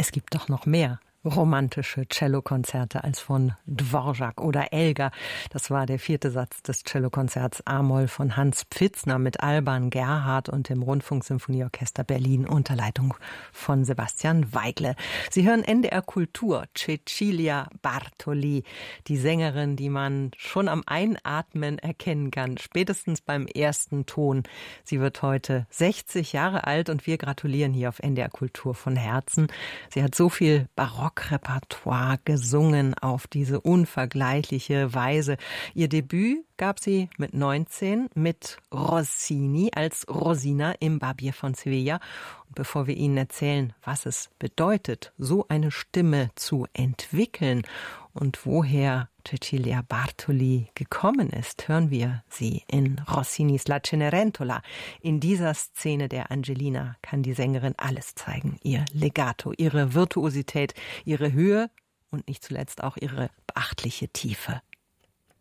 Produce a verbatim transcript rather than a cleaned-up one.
Es gibt doch noch mehr romantische Cellokonzerte als von Dvorak oder Elgar. Das war der vierte Satz des Cellokonzerts A-Moll von Hans Pfitzner mit Alban Gerhard und dem Rundfunksymphonieorchester Berlin unter Leitung von Sebastian Weigle. Sie hören N D R Kultur, Cecilia Bartoli, die Sängerin, die man schon am Einatmen erkennen kann, spätestens beim ersten Ton. Sie wird heute sechzig Jahre alt und wir gratulieren hier auf N D R Kultur von Herzen. Sie hat so viel Barock Repertoire gesungen auf diese unvergleichliche Weise. Ihr Debüt gab sie mit neunzehn mit Rossini als Rosina im Barbier von Sevilla. Und bevor wir Ihnen erzählen, was es bedeutet, so eine Stimme zu entwickeln und woher Cecilia Bartoli gekommen ist, hören wir sie in Rossinis La Cenerentola. In dieser Szene der Angelina kann die Sängerin alles zeigen. Ihr Legato, ihre Virtuosität, ihre Höhe und nicht zuletzt auch ihre beachtliche Tiefe.